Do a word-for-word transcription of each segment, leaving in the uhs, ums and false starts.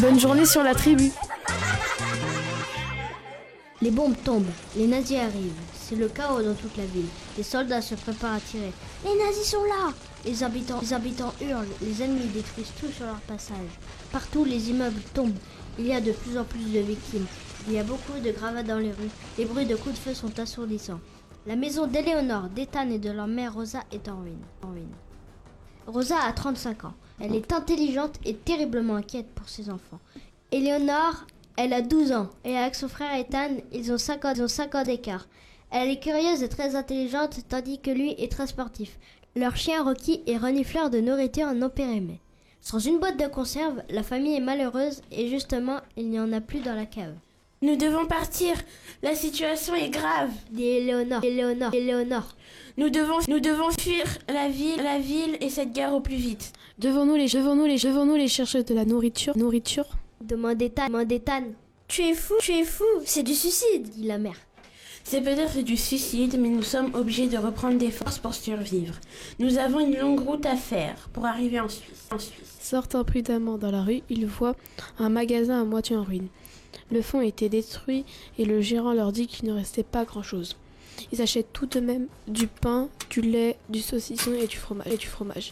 Bonne journée sur la tribu. Les bombes tombent, les nazis arrivent. C'est le chaos dans toute la ville. Les soldats se préparent à tirer. Les nazis sont là! Les habitants, les habitants hurlent, les ennemis détruisent tout sur leur passage. Partout, les immeubles tombent. Il y a de plus en plus de victimes. Il y a beaucoup de gravats dans les rues. Les bruits de coups de feu sont assourdissants. La maison d'Éléonore, d'Ethan et de leur mère Rosa est en ruine. En ruine. Rosa a trente-cinq ans. Elle est intelligente et terriblement inquiète pour ses enfants. Éléonore, elle a douze ans. Et avec son frère Ethan, ils ont cinq ans, ils ont cinq ans d'écart. Elle est curieuse et très intelligente, tandis que lui est très sportif. Leur chien Rocky est renifleur de nourriture non périmée. Sans une boîte de conserve, la famille est malheureuse et justement, il n'y en a plus dans la cave. Nous devons partir. La situation est grave. Dit Éléonore, Éléonore, Éléonore. Nous devons, nous devons fuir la ville, la ville et cette guerre au plus vite. Devons-nous les, devons-nous les, devons-nous les chercher de la nourriture, nourriture Demande Ethan, demande Ethan. Tu es fou, tu es fou, c'est du suicide, dit la mère. C'est peut-être du suicide, mais nous sommes obligés de reprendre des forces pour survivre. Nous avons une longue route à faire pour arriver en Suisse. En Suisse. Sortant prudemment dans la rue, ils voient un magasin à moitié en ruine. Le fond était détruit et le gérant leur dit qu'il ne restait pas grand-chose. Ils achètent tout de même du pain, du lait, du saucisson et du fromage. Et du fromage.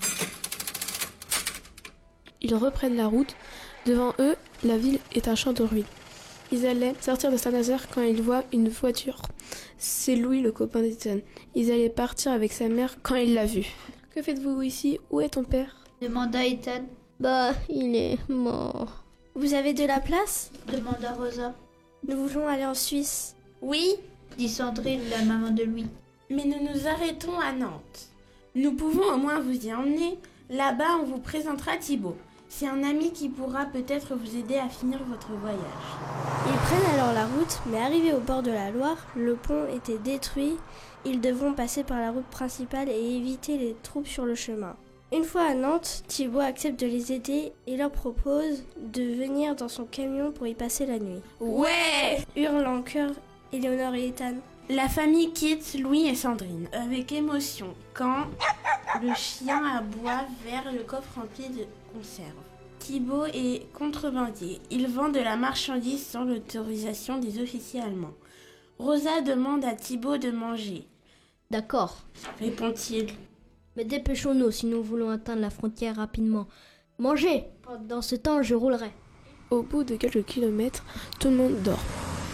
Ils reprennent la route. Devant eux, la ville est un champ de ruines. Ils allaient sortir de Saint-Nazaire quand ils voient une voiture. C'est Louis, le copain d'Ethan. Ils allaient partir avec sa mère quand il l'a vu. « Que faites-vous ici? Où est ton père ?» demanda Ethan. Bah, il est mort. Vous avez de la place? Demanda Rosa. Nous voulons aller en Suisse. Oui, dit Sandrine, la maman de Louis. Mais nous nous arrêtons à Nantes. Nous pouvons au moins vous y emmener. Là-bas, on vous présentera Thibaut. C'est un ami qui pourra peut-être vous aider à finir votre voyage. Ils prennent alors la route, mais arrivés au bord de la Loire, le pont était détruit. Ils devront passer par la route principale et éviter les troupes sur le chemin. Une fois à Nantes, Thibaut accepte de les aider et leur propose de venir dans son camion pour y passer la nuit. Ouais! Hurlent en chœur Éléonore et Ethan. La famille quitte Louis et Sandrine avec émotion quand le chien aboie vers le coffre rempli de conserves. Thibaut est contrebandier. Il vend de la marchandise sans l'autorisation des officiers allemands. Rosa demande à Thibaut de manger. D'accord, Répond-il. mais dépêchons-nous si nous voulons atteindre la frontière rapidement. Mangez! Dans ce temps, je roulerai. Au bout de quelques kilomètres, tout le monde dort.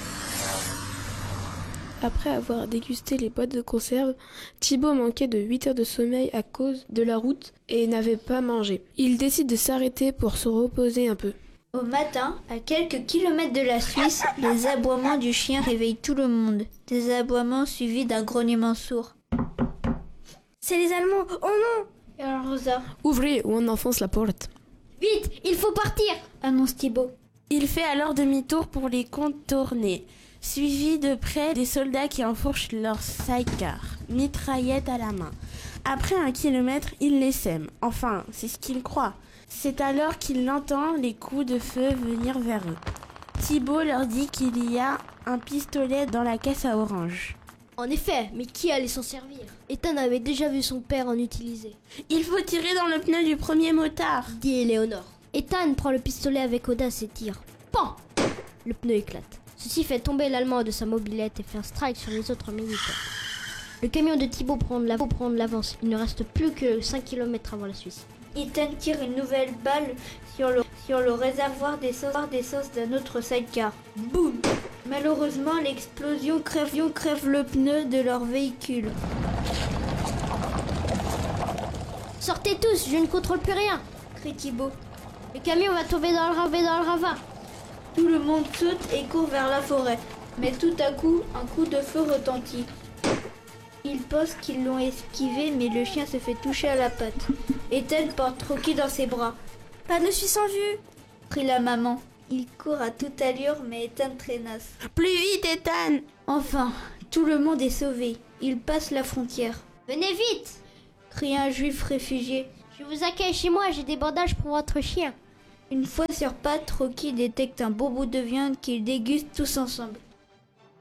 Après avoir dégusté les boîtes de conserve, Thibaut manquait de huit heures de sommeil à cause de la route et n'avait pas mangé. Il décide de s'arrêter pour se reposer un peu. Au matin, à quelques kilomètres de la Suisse, les aboiements du chien réveillent tout le monde. Des aboiements suivis d'un grognement sourd. C'est les Allemands! Oh non! Et alors Rosa? Ouvrez ou on enfonce la porte. Vite, il faut partir! Annonce Thibaut. Il fait alors demi-tour pour les contourner, suivi de près des soldats qui enfourchent leur sidecar, mitraillette à la main. Après un kilomètre, il les sème. Enfin, c'est ce qu'il croit. C'est alors qu'il entend les coups de feu venir vers eux. Thibaut leur dit qu'il y a un pistolet dans la caisse à orange. En effet, mais qui allait s'en servir? Ethan avait déjà vu son père en utiliser. Il faut tirer dans le pneu du premier motard, Dit Éléonore. Ethan prend le pistolet avec audace et tire. Pan! Le pneu éclate. Ceci fait tomber l'Allemand de sa mobilette et fait un strike sur les autres militaires. Le camion de Thibaut prend de l'av- prend de l'avance. Il ne reste plus que cinq kilomètres avant la Suisse. Ethan tire une nouvelle balle sur le, sur le réservoir d'essence d'essence d'un autre sidecar. Boum! Malheureusement, l'explosion crève, crève le pneu de leur véhicule. Sortez tous, je ne contrôle plus rien! Crie Thibaut. Le camion va tomber dans le ravin, dans le ravin. Tout le monde saute et court vers la forêt. Mais tout à coup, un coup de feu retentit. Ils pensent qu'ils l'ont esquivé, mais le chien se fait toucher à la patte. Ethan porte Rocky dans ses bras. « Pas de Suisse en vue !» crie la maman. Il court à toute allure, mais Ethan traînasse. Plus vite, Ethan! Enfin, tout le monde est sauvé. Ils passent la frontière. Venez vite! Crie un juif réfugié. Je vous accueille chez moi, j'ai des bandages pour votre chien. Une fois sur pattes, Rocky détecte un beau bout de viande qu'ils dégustent tous ensemble.